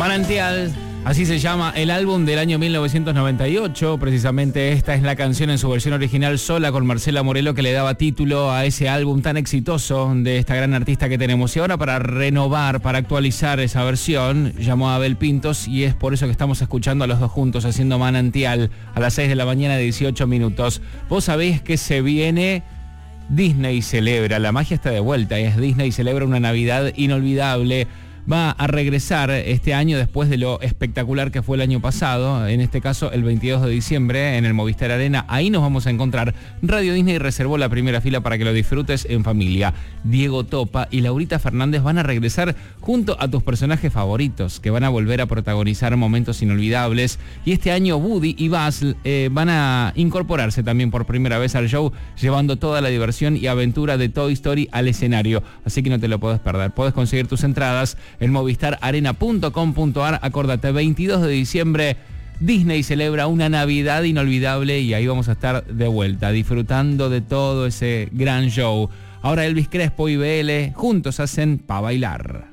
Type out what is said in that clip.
Manantial, así se llama el álbum del año 1998. Precisamente esta es la canción en su versión original sola con Marcela Morelo que le daba título a ese álbum tan exitoso de esta gran artista que tenemos. Y ahora para renovar, para actualizar esa versión, llamó a Abel Pintos y es por eso que estamos escuchando a los dos juntos haciendo Manantial a las 6 de la mañana, 18 minutos. Vos sabés que se viene... Disney celebra, la magia está de vuelta, es Disney celebra una Navidad inolvidable. Va a regresar este año después de lo espectacular que fue el año pasado, en este caso el 22 de diciembre en el Movistar Arena. Ahí nos vamos a encontrar. Radio Disney reservó la primera fila para que lo disfrutes en familia. Diego Topa y Laurita Fernández van a regresar junto a tus personajes favoritos, que van a volver a protagonizar momentos inolvidables. Y este año Woody y Buzz van a incorporarse también por primera vez al show, llevando toda la diversión y aventura de Toy Story al escenario. Así que no te lo podés perder. Podés conseguir tus entradas en movistararena.com.ar. Acordate, 22 de diciembre, Disney celebra una Navidad inolvidable y ahí vamos a estar de vuelta, disfrutando de todo ese gran show. Ahora Elvis Crespo y BL juntos hacen Pa' Bailar.